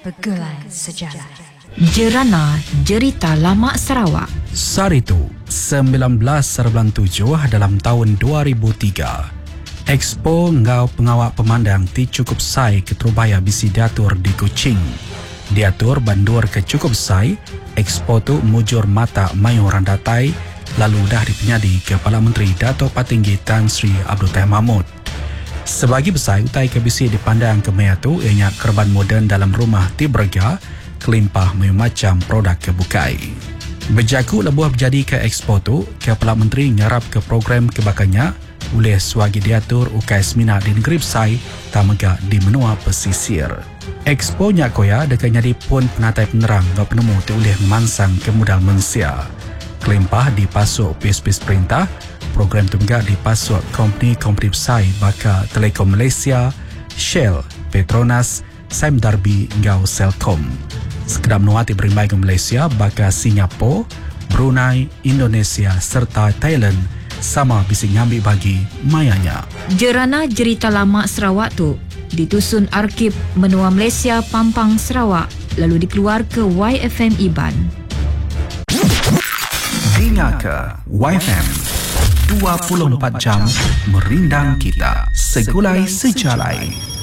Pergulai Sejarah. Jerana Jerita Lama Sarawak. Saritu 1997 dalam tahun 2003. Expo Ngau Pengawak Pemandang ti cukup sai ke Terubaya bisi diatur di Kuching. Diatur bandur ke cukup sai, Expo tu mujur mata mayu randatai, lalu dah dipenyadi Kepala Menteri Dato' Patinggi Tan Sri Abdul Tahir Mahmud. Sebagi besar utai ke bisi dipandang ke maya tu ianya kerban moden dalam rumah ti berga, kelimpah macam produk kebukai. Berjaku lebuh berjadi ke Expo tu, Kepala Menteri nyarap ke program kebakannya oleh swagi diatur ukai semina di negeri Besai tamaga di menua pesisir. Expo Nyakoya dekat nyadi pun penatai penerang dan penemu tu oleh memansang ke modal manusia. Kelimpah dipasuk pis-pis perintah, program tu juga dipasuk kompeni-kompeni Besai baka Telekom Malaysia, Shell, Petronas, Sime Darby ngau Celcom. Sekedar menua ti berimbai ke Malaysia baka Singapura, Brunei, Indonesia serta Thailand sama bisi ngambil bagi mayanya. Jerana Jerita Lama Sarawak tu ditusun Arkib Menua Malaysia Pampang Sarawak lalu dikeluar ke YFM Iban. Dengar ke YFM 24 jam merindang kita segulai sejalai.